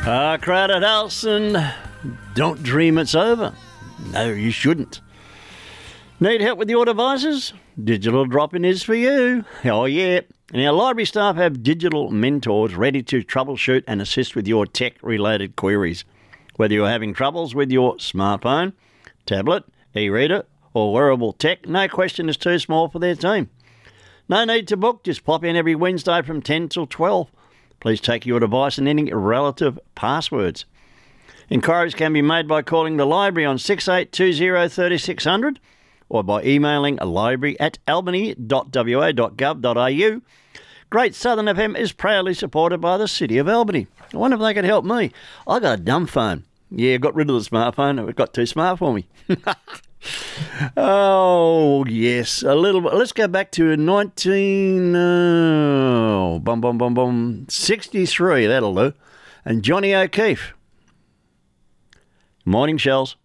Crowded house and don't dream it's over. No, you shouldn't. Need help with your devices? Digital Drop-In is for you. Oh, yeah. And our library staff have digital mentors ready to troubleshoot and assist with your tech-related queries. Whether you're having troubles with your smartphone, tablet, e-reader, or wearable tech, no question is too small for their team. No need to book. Just pop in every Wednesday from 10 till 12. Please take your device and any relative passwords. Inquiries can be made by calling the library on 6820 3600 or by emailing library@albany.wa.gov.au. Great Southern FM is proudly supported by the City of Albany. I wonder if they could help me. I got a dumb phone. Yeah, got rid of the smartphone. It got too smart for me. Oh, yes. A little bit. Let's go back to 63. That'll do. And Johnny O'Keefe. Morning, Shells.